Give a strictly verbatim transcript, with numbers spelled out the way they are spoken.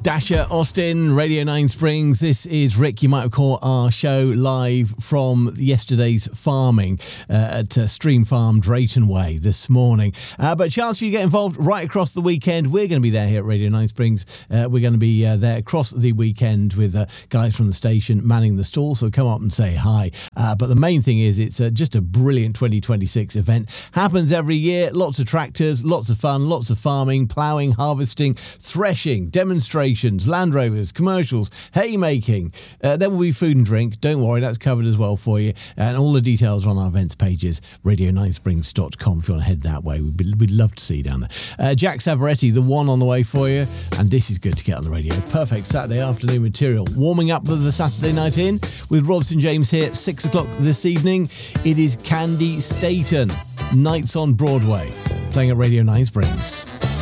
Dasher, Austin, Radio nine Springs. This is Rick. You might have caught our show live from yesterday's farming uh, at uh, Stream Farm, Drayton Way this morning. Uh, but chance for you to get involved right across the weekend. We're going to be there here at Radio nine Springs. Uh, we're going to be uh, there across the weekend with uh, guys from the station manning the stall. So come up and say hi. Uh, but the main thing is it's uh, just a brilliant twenty twenty-six event. Happens every year. Lots of tractors, lots of fun, lots of farming, ploughing, harvesting, threshing, demonstrations, Land Rovers, commercials, haymaking. Uh, there will be food and drink. Don't worry, that's covered as well for you. And all the details are on our events pages, radio nine springs dot com if you want to head that way. We'd, be, we'd love to see you down there. Uh, Jack Savaretti, the one on the way for you. And this is good to get on the radio. Perfect Saturday afternoon material. Warming up for the Saturday night in with Robson James here at six o'clock this evening. It is Candy Staten, Nights on Broadway, playing at Radio nine Springs.